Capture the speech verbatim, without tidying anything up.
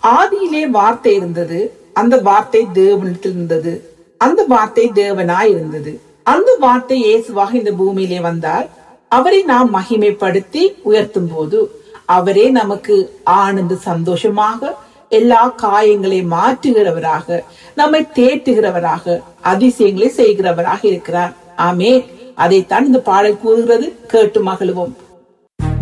ஆதியிலே வார்த்தை இருந்தது, அந்த வார்த்தை தேவனிடத்தில் இருந்தது, அந்த வார்த்தை தேவனாய் இருந்தது. அந்த வார்த்தை இயேசுவாக இந்த பூமியிலே வந்தார். அவரை நாம் மகிமைப்படுத்தி உயர்த்தும் போது அவரே நமக்கு ஆனந்த சந்தோஷமாக எல்லா காயங்களை மாற்றுகிறவராக, நம்மை தேற்றுகிறவராக, அதிசயங்களை செய்கிறவராக இருக்கிறார். ஆமே, அதைத்தான் இந்த பாடல் கூறுகிறது. கேட்டு மகிழ்வோம்.